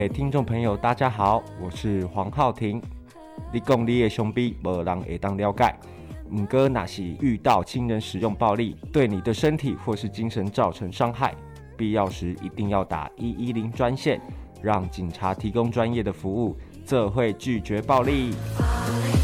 听众朋友大家好，我是黄浩庭。你讲你的兄弟没人会当了解，不过若是遇到亲人使用暴力，对你的身体或是精神造成伤害，必要时一定要打110专线，让警察提供专业的服务，这会拒绝暴力。